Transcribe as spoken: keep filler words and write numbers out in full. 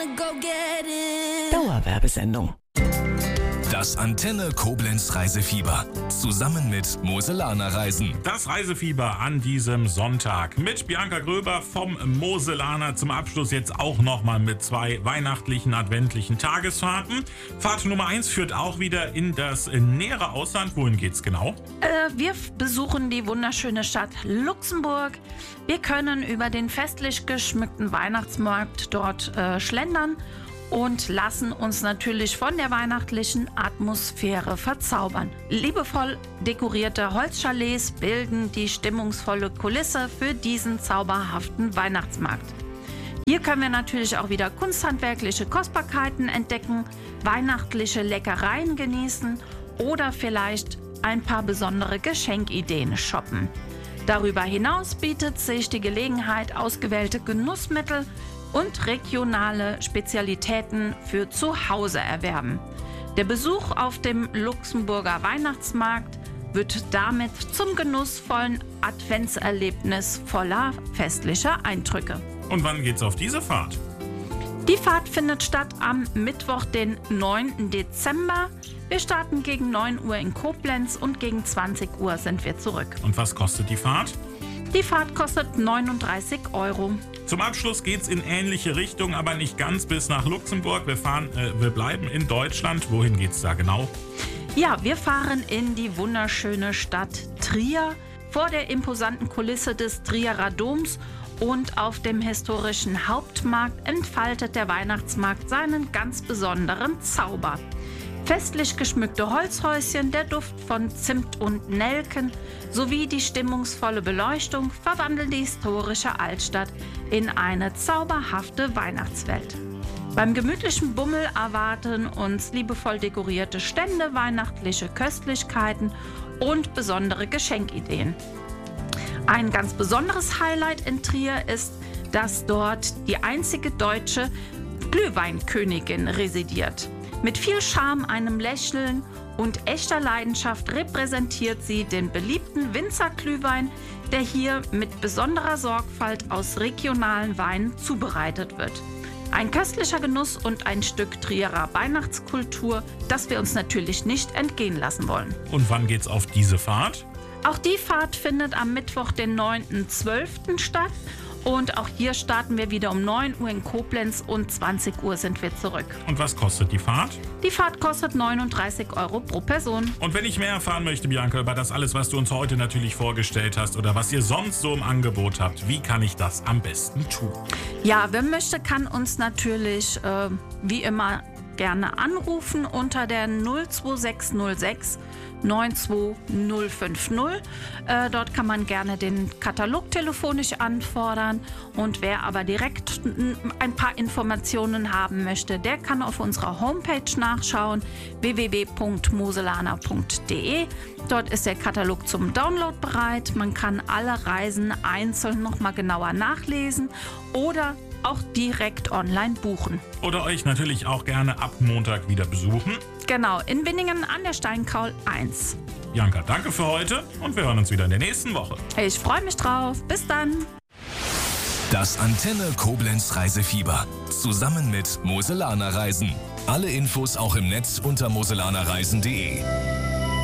Dauerwerbesendung. Das Antenne Koblenz Reisefieber. Zusammen mit Moselaner Reisen. Das Reisefieber an diesem Sonntag mit Bianca Gröber vom Moselaner. Zum Abschluss jetzt auch nochmal mit zwei weihnachtlichen, adventlichen Tagesfahrten. Fahrt Nummer eins führt auch wieder in das nähere Ausland. Wohin geht's genau? Äh, wir besuchen die wunderschöne Stadt Luxemburg. Wir können über den festlich geschmückten Weihnachtsmarkt dort äh, schlendern und lassen uns natürlich von der weihnachtlichen Atmosphäre verzaubern. Liebevoll dekorierte Holzchalets bilden die stimmungsvolle Kulisse für diesen zauberhaften Weihnachtsmarkt. Hier können wir natürlich auch wieder kunsthandwerkliche Kostbarkeiten entdecken, weihnachtliche Leckereien genießen oder vielleicht ein paar besondere Geschenkideen shoppen. Darüber hinaus bietet sich die Gelegenheit, ausgewählte Genussmittel und regionale Spezialitäten für zu Hause erwerben. Der Besuch auf dem Luxemburger Weihnachtsmarkt wird damit zum genussvollen Adventserlebnis voller festlicher Eindrücke. Und wann geht's auf diese Fahrt? Die Fahrt findet statt am Mittwoch, den neunten Dezember. Wir starten gegen neun Uhr in Koblenz und gegen zwanzig Uhr sind wir zurück. Und was kostet die Fahrt? Die Fahrt kostet neununddreißig Euro. Zum Abschluss geht's in ähnliche Richtung, aber nicht ganz bis nach Luxemburg. Wir fahren, äh, wir bleiben in Deutschland. Wohin geht's da genau? Ja, wir fahren in die wunderschöne Stadt Trier. Vor der imposanten Kulisse des Trierer Doms und auf dem historischen Hauptmarkt entfaltet der Weihnachtsmarkt seinen ganz besonderen Zauber. Festlich geschmückte Holzhäuschen, der Duft von Zimt und Nelken sowie die stimmungsvolle Beleuchtung verwandeln die historische Altstadt in eine zauberhafte Weihnachtswelt. Beim gemütlichen Bummel erwarten uns liebevoll dekorierte Stände, weihnachtliche Köstlichkeiten und besondere Geschenkideen. Ein ganz besonderes Highlight in Trier ist, dass dort die einzige deutsche Glühweinkönigin residiert. Mit viel Charme, einem Lächeln und echter Leidenschaft repräsentiert sie den beliebten Winzerglühwein, der hier mit besonderer Sorgfalt aus regionalen Weinen zubereitet wird. Ein köstlicher Genuss und ein Stück Trierer Weihnachtskultur, das wir uns natürlich nicht entgehen lassen wollen. Und wann geht's auf diese Fahrt? Auch die Fahrt findet am Mittwoch, den neunten zwölften statt. Und auch hier starten wir wieder um neun Uhr in Koblenz und zwanzig Uhr sind wir zurück. Und was kostet die Fahrt? Die Fahrt kostet neununddreißig Euro pro Person. Und wenn ich mehr erfahren möchte, Bianca, über das alles, was du uns heute natürlich vorgestellt hast oder was ihr sonst so im Angebot habt, wie kann ich das am besten tun? Ja, wer möchte, kann uns natürlich äh, wie immer gerne anrufen unter der null zwei sechs null sechs neun zwei null fünf null. Äh, dort kann man gerne den Katalog telefonisch anfordern. Und wer aber direkt ein paar Informationen haben möchte, der kann auf unserer Homepage nachschauen, w w w punkt moselaner punkt d e. Dort ist der Katalog zum Download bereit. Man kann alle Reisen einzeln nochmal genauer nachlesen oder auch direkt online buchen. Oder euch natürlich auch gerne ab Montag wieder besuchen. Genau, in Winningen an der Steinkaul eins. Bianca, danke für heute und wir hören uns wieder in der nächsten Woche. Ich freue mich drauf. Bis dann. Das Antenne Koblenz Reisefieber. Zusammen mit Moselaner Reisen. Alle Infos auch im Netz unter moselanerreisen punkt d e.